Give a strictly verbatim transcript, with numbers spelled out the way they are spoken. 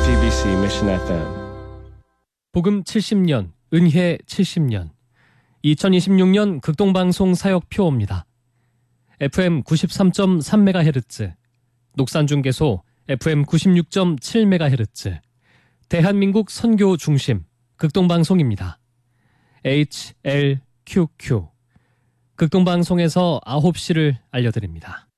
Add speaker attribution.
Speaker 1: 지티비씨 Mission 에프엠.
Speaker 2: 복음 칠십 년, 은혜 칠십 년, 이천이십육 년 극동방송 사역표입니다. 에프엠 구십삼 점 삼 메가헤르츠, 녹산중개소 에프엠 구십육 점 칠 메가헤르츠, 대한민국 선교 중심 극동방송입니다. 에이치엘큐큐 극동방송에서 아홉 시를 알려드립니다.